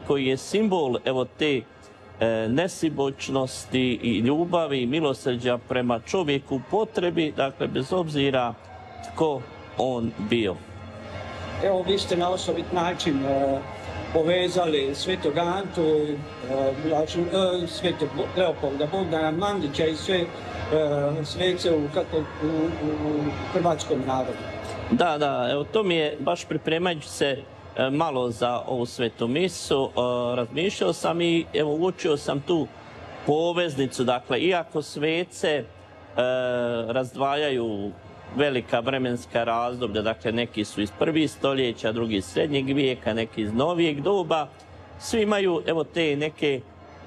koji je simbol evo te nesibočnosti i ljubavi i milosrđa prema čovjeku u potrebi, dakle bez obzira tko on bio. Evo vi ste na osobit način povezali Svetog Antu, Svetog Leopolda Bogdana Mandića i sve svece u hrvatskom narodu. Da, evo to mi je baš pripremajući se malo za ovu svetu misu, razmišljao sam i evo uočio sam tu poveznicu, dakle iako svece razdvajaju velika vremenska razdoblja, dakle neki su iz prvih stoljeća, drugi iz srednjeg vijeka, neki iz novijeg doba, svi imaju evo te neke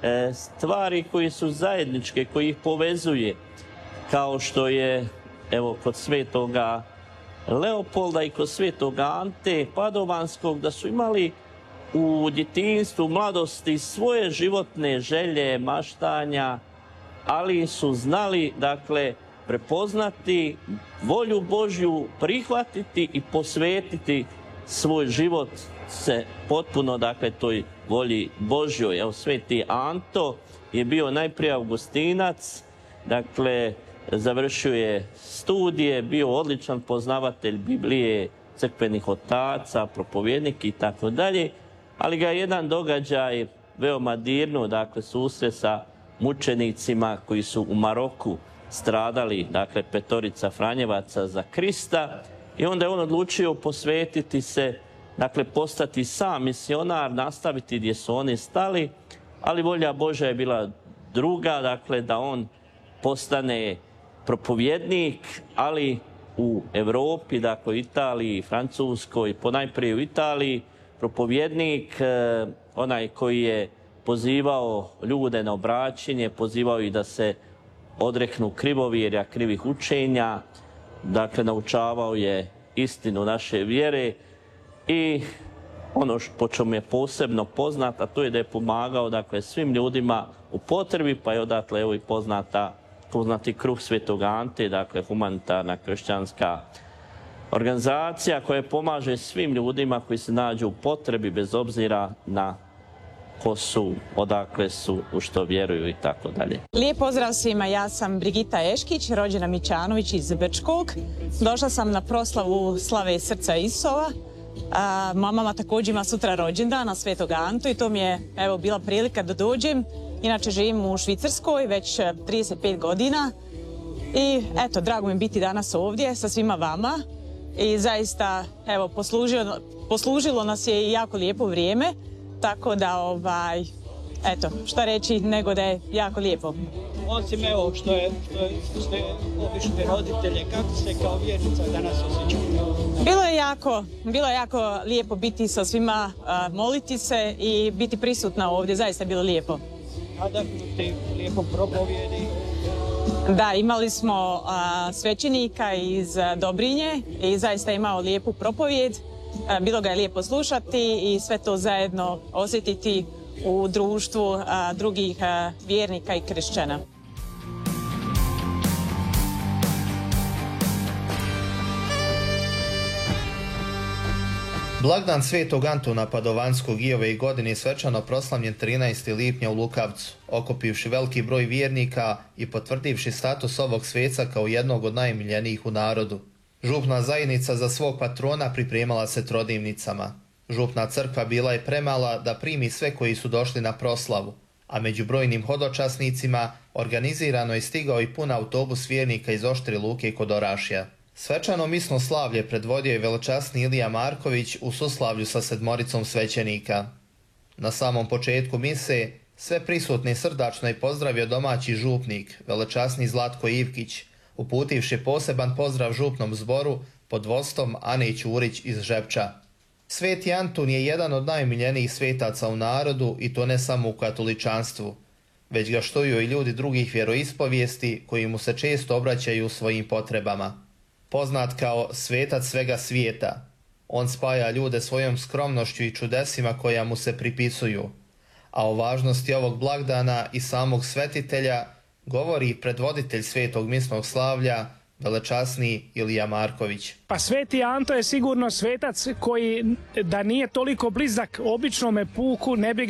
stvari koje su zajedničke, koji ih povezuje, kao što je evo kod svetoga Leopolda i kod svetoga Ante Padovanskog, da su imali u djetinjstvu, mladosti svoje životne želje, maštanja, ali su znali, dakle, prepoznati volju Božju, prihvatiti i posvetiti svoj život se potpuno, dakle, toj volji Božjoj. Evo, sveti Anto je bio najprije Augustinac, dakle, završio je studije, bio odličan poznavatelj Biblije, crkvenih otaca, propovjednik i tako dalje, ali ga je jedan događaj veoma dirnuo, dakle, susret sa mučenicima koji su u Maroku stradali, dakle, petorica Franjevaca za Krista, i onda je on odlučio posvetiti se, dakle, postati sam misionar, nastaviti gdje su oni stali, ali volja Božja je bila druga, dakle, da on postane propovjednik, ali u Europi, dakle, Italiji, Francuskoj, ponajprije u Italiji, propovjednik, onaj koji je pozivao ljude na obraćenje, pozivao ih da se odreknu krivovjerja, krivih učenja, dakle, naučavao je istinu naše vjere i ono po čemu je posebno poznat, a to je da je pomagao, dakle, svim ljudima u potrebi, pa je odatle evo i poznati kruh Svetog Ante, dakle, humanitarna kršćanska organizacija koja pomaže svim ljudima koji se nađu u potrebi bez obzira na ko su, odakle su, u što vjeruju i tako dalje. Lijep pozdrav svima, ja sam Brigita Eškić, rođena Mićanović iz Brčkog. Došla sam na proslavu slave srca Isusova. Moja mama također ima sutra rođendan na Svetog Antu i to mi je evo bila prilika da dođem. Inače živim u Švicarskoj već 35 godina i eto, drago mi biti danas ovdje sa svima vama i zaista evo poslužilo nas je i jako lijepo vrijeme, tako da eto, šta reći nego da je jako lijepo. Osim evo što ste obišli roditelje, kako se kao vjernica danas osjećate? Bilo je jako lijepo biti sa svima, moliti se i biti prisutna ovdje, zaista je bilo lijepo. Nadahnuti lijepom propovjedi. Da, imali smo svećenika iz Dobrinje i zaista imao lijepu propovjed. Bilo ga je lijepo slušati i sve to zajedno osjetiti u društvu drugih vjernika i kršćana. Blagdan Svetog Antuna Padovanskog i ove godine svečano proslavljen 13. lipnja u Lukavcu, okupivši veliki broj vjernika i potvrdivši status ovog sveca kao jednog od najmiljenijih u narodu. Župna zajednica za svog patrona pripremala se trodimnicama. Župna crkva bila je premala da primi sve koji su došli na proslavu, a među brojnim hodočasnicima organizirano je stigao i pun autobus vjernika iz Oštre Luke kod Orašja. Svečano misno slavlje predvodio je velečasni Ilija Marković u suslavlju sa 7 svećenika. Na samom početku mise sve prisutne srdačno je pozdravio domaći župnik, velečasni Zlatko Ivkić, uputivši poseban pozdrav župnom zboru pod vodstvom Ane Ćurić iz Žepča. Sveti Antun je jedan od najmiljenijih svetaca u narodu i to ne samo u katoličanstvu, već ga štuju i ljudi drugih vjeroispovijesti koji mu se često obraćaju u svojim potrebama. Poznat kao svetac svega svijeta, on spaja ljude svojom skromnošću i čudesima koja mu se pripisuju, a o važnosti ovog blagdana i samog svetitelja govori predvoditelj svetog misnog slavlja, velečasni Ilija Marković. Pa Sveti Anto je sigurno svetac koji da nije toliko blizak običnome puku ne bi